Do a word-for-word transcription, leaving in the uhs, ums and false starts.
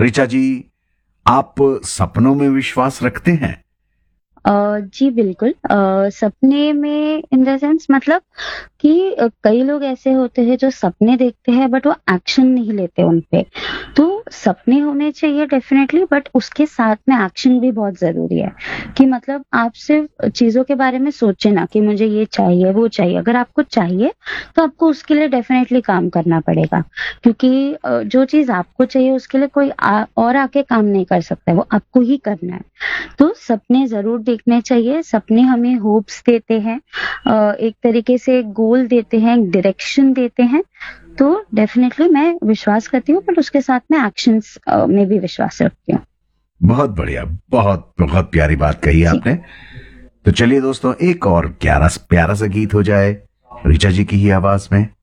ऋचा जी, आप सपनों में विश्वास रखते हैं? अ, जी बिल्कुल। अ, सपने में इन द सेंस मतलब कि अ, कई लोग ऐसे होते हैं जो सपने देखते हैं बट वो एक्शन नहीं लेते उन पे। तो सपने होने चाहिए डेफ़िनेटली, बट उसके साथ में एक्शन भी बहुत ज़रूरी है। कि मतलब आप सिर्फ़ चीज़ों के बारे में सोचे ना कि मुझे ये चाहिए, वो चाहिए। अगर आपको चाहिए तो आपको उसके लिए डेफ़िनेटली काम करना पड़ेगा। क्योंकि अ, जो चीज़ आपको चाहिए उसके लिए कोई आ और आके काम नहीं कर सकता है, वो आपको ही करना है। तो सपने ज़रूर देखने चाहिए। सपने हमें होप्स देते हैं, अ, एक तरीके से गोल देते हैं, एक डायरेक्शन देते हैं। तो डेफ़िनेटली मैं विश्वास करती हूँ, बट उसके साथ में एक्शंस अ, में भी विश्वास रखती हूँ। बहुत बढ़िया, बहुत बहुत प्यारी बात कही जी। आपने। तो चलिए दोस्तों, एक और प्यारा प्यारा सा गीत हो जाए ऋचा जी की ही आवाज में।